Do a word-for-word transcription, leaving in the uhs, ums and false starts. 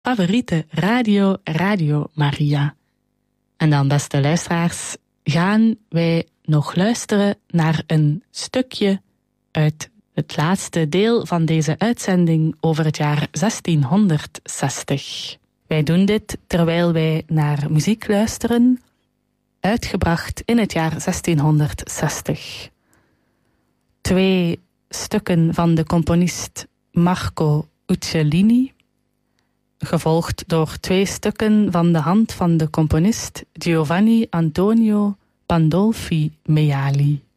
favoriete radio, Radio Maria. En dan, beste luisteraars, gaan wij nog luisteren naar een stukje uit het laatste deel van deze uitzending over het jaar zestienhonderdzestig. Wij doen dit terwijl wij naar muziek luisteren, uitgebracht in het jaar zestienhonderdzestig. Twee stukken van de componist Marco Uccellini, gevolgd door twee stukken van de hand van de componist Giovanni Antonio Pandolfi Mejali.